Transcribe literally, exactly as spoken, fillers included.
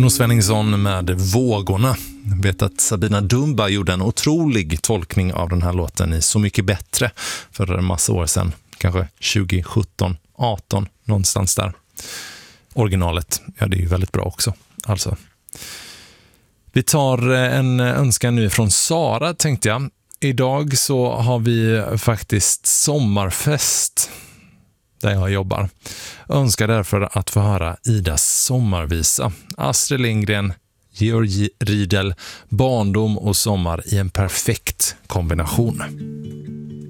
Uno Svenningsson med Vågorna. Jag vet att Sabina Dumba gjorde en otrolig tolkning av den här låten i Så mycket bättre för en massa år sedan. Kanske tjugo sjutton, arton, någonstans där. Originalet, ja det är ju väldigt bra också. Alltså. Vi tar en önskan nu från Sara tänkte jag. Idag så har vi faktiskt sommarfest där jag jobbar. Önskar därför att få höra Idas sommarvisa. Astrid Lindgren, Georg Riedel, barndom och sommar i en perfekt kombination.